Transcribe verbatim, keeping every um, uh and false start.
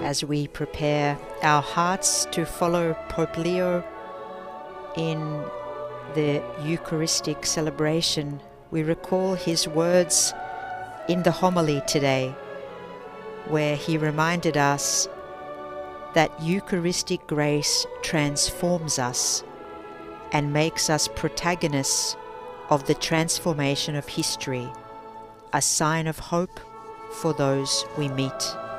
as we prepare our hearts to follow Pope Leo in the Eucharistic celebration, we recall his words in the homily today, where he reminded us that Eucharistic grace transforms us and makes us protagonists of the transformation of history, a sign of hope for those we meet.